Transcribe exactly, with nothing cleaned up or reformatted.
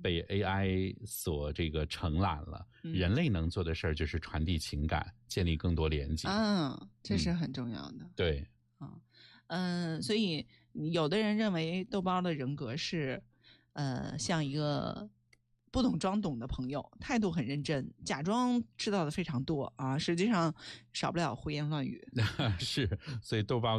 被 A I 所这个承揽了，嗯、人类能做的事儿就是传递情感，建立更多连接。 啊，这是很重要的。 嗯、对， 啊，嗯，所以有的人认为豆包的人格是，呃，像一个不懂装懂的朋友，态度很认真，假装知道的非常多啊，实际上少不了胡言乱语。 是，所以豆包